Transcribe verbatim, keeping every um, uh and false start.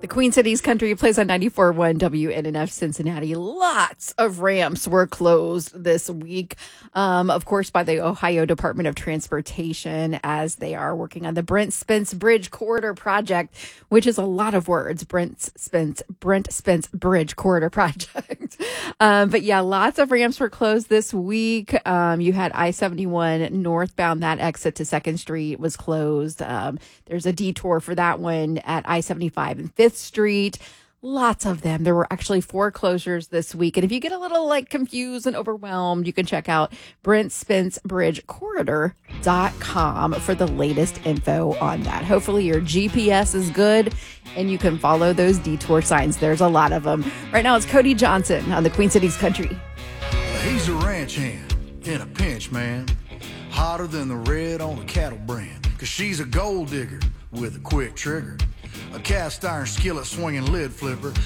The Queen Cities Country plays on ninety-four point one W N N F Cincinnati. Lots of ramps were closed this week, um, of course, by the Ohio Department of Transportation as they are working on the Brent Spence Bridge Corridor Project, which is a lot of words. Brent Spence, Brent Spence Bridge Corridor Project. um, but yeah, lots of ramps were closed this week. Um, you had I seventy-one northbound, that exit to second Street was closed. Um, there's a detour for that one at I seventy-five and fifth Street. Lots of them. There were actually four closures this week. And if you get a little like confused and overwhelmed, you can check out Brent Spence Bridge Corridor dot com for the latest info on that. Hopefully your G P S is good and you can follow those detour signs. There's a lot of them. Right now it's Cody Johnson on the Queen Cities Country. He's a ranch hand in a pinch, man. Hotter than the red on a cattle brand. Cause she's a gold digger with a quick trigger. A cast iron skillet swinging lid flipper.